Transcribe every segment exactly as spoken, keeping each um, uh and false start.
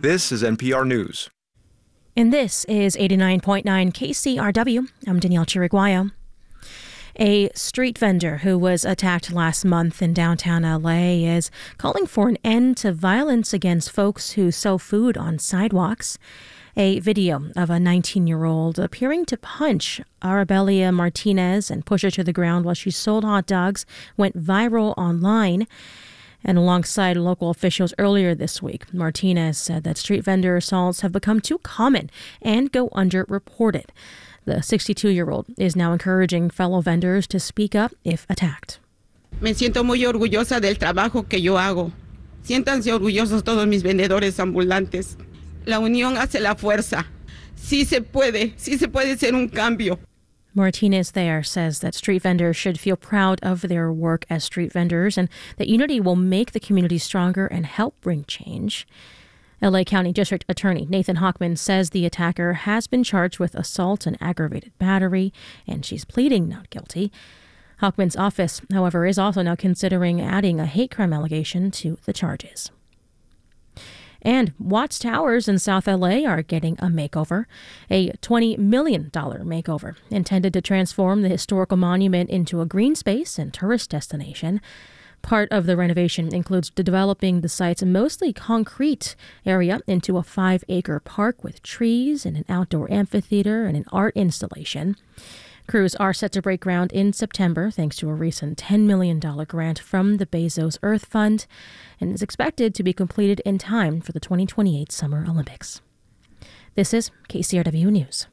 This is N P R News. And this is eighty-nine point nine K C R W. I'm Danielle Chiriguayo. A street vendor who was attacked last month in downtown L A is calling for an end to violence against folks who sell food on sidewalks. A video of a nineteen-year-old appearing to punch Arabelia Martinez and push her to the ground while she sold hot dogs went viral online. And alongside local officials earlier this week, Martinez said that street vendor assaults have become too common and go underreported. The sixty-two-year-old is now encouraging fellow vendors to speak up if attacked. Me siento muy orgullosa del trabajo que yo hago. Siéntanse orgullosos todos mis vendedores ambulantes. La unión hace la fuerza. Sí se puede, sí se puede hacer un cambio. Martinez there says that street vendors should feel proud of their work as street vendors and that unity will make the community stronger and help bring change. L A County District Attorney Nathan Hochman says the attacker has been charged with assault and aggravated battery, and she's pleading not guilty. Hochman's office, however, is also now considering adding a hate crime allegation to the charges. And Watts Towers in South L A are getting a makeover, a twenty million dollars makeover intended to transform the historical monument into a green space and tourist destination. Part of the renovation includes developing the site's mostly concrete area into a five-acre park with trees and an outdoor amphitheater and an art installation. Crews are set to break ground in September thanks to a recent ten million dollars grant from the Bezos Earth Fund and is expected to be completed in time for the twenty twenty-eight Summer Olympics. This is K C R W News.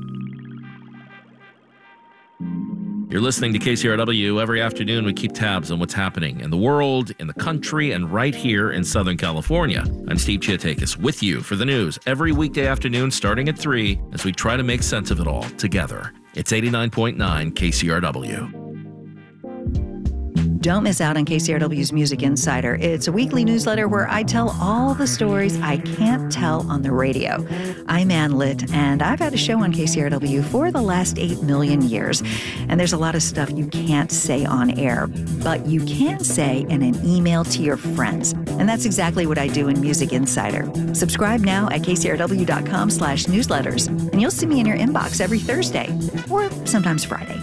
You're listening to K C R W. Every afternoon, we keep tabs on what's happening in the world, in the country, and right here in Southern California. I'm Steve Chiatakis with you for the news every weekday afternoon starting at three as we try to make sense of it all together. It's eighty-nine point nine K C R W. Don't miss out on K C R W's Music Insider. It's a weekly newsletter where I tell all the stories I can't tell on the radio. I'm Ann Litt, and I've had a show on K C R W for the last eight million years. And there's a lot of stuff you can't say on air, but you can say in an email to your friends. And that's exactly what I do in Music Insider. Subscribe now at kcrw.com slash newsletters, and you'll see me in your inbox every Thursday, or sometimes Friday.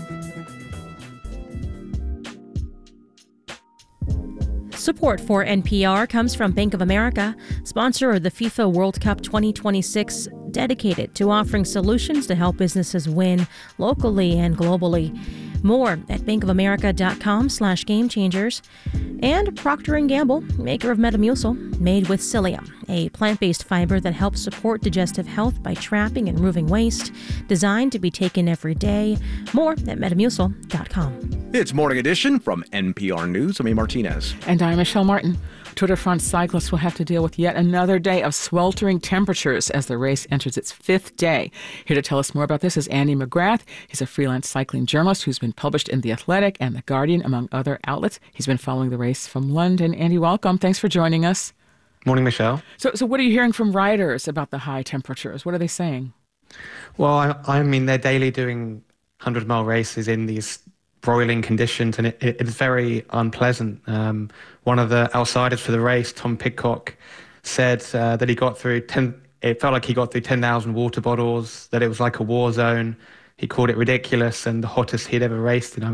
Support for N P R comes from Bank of America, sponsor of the FIFA World Cup twenty twenty-six, dedicated to offering solutions to help businesses win locally and globally. More at bankofamerica.com slash game changers. And Procter and Gamble, maker of Metamucil, made with psyllium, a plant-based fiber that helps support digestive health by trapping and removing waste, designed to be taken every day. More at metamucil dot com. It's Morning Edition from N P R News. I'm A. Martinez. And I'm Michelle Martin. Tour de France cyclists will have to deal with yet another day of sweltering temperatures as the race enters its fifth day. Here to tell us more about this is Andy McGrath. He's a freelance cycling journalist who's been published in The Athletic and The Guardian, among other outlets. He's been following the race from London. Andy, welcome. Thanks for joining us. Morning, Michelle. So, so what are you hearing from riders about the high temperatures? What are they saying? Well, I, I mean, they're daily doing hundred-mile races in these broiling conditions, and it, it, it's very unpleasant. Um, one of the outsiders for the race, Tom Pidcock, said uh, that he got through ten. It felt like he got through ten thousand water bottles. That it was like a war zone. He called it ridiculous and the hottest he'd ever raced. You know,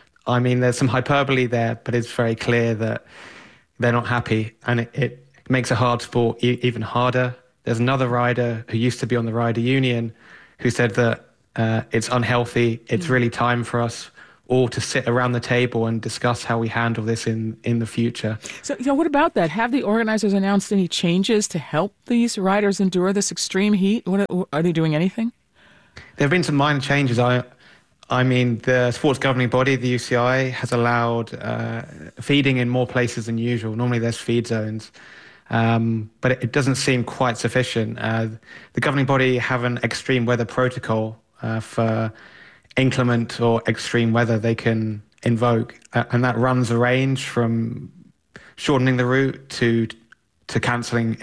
I mean, there's some hyperbole there, but it's very clear that they're not happy, and it, it makes a hard sport e- even harder. There's another rider who used to be on the rider union who said that uh, it's unhealthy. It's really time for us all to sit around the table and discuss how we handle this in, in the future. So, you know, what about that? Have the organizers announced any changes to help these riders endure this extreme heat? What, are they doing anything? There have been some minor changes. I I mean, the sports governing body, the U C I, has allowed uh, feeding in more places than usual. Normally there's feed zones, um, but it, it doesn't seem quite sufficient. Uh, the governing body have an extreme weather protocol uh, for inclement or extreme weather they can invoke, uh, and that runs a range from shortening the route to to cancelling